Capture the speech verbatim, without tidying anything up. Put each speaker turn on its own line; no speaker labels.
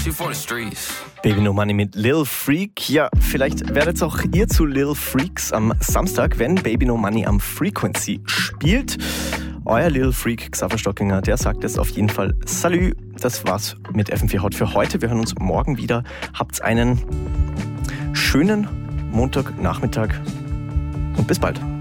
she for the streets.
Baby No Money mit Lil Freak. Ja, vielleicht werdet auch ihr zu Lil Freaks am Samstag, wenn Baby No Money am Frequency spielt. Euer Lil Freak Xaver Stockinger, der sagt jetzt auf jeden Fall Salü. Das war's mit F M vier Hot für heute. Wir hören uns morgen wieder. Habt einen schönen Montagnachmittag und bis bald.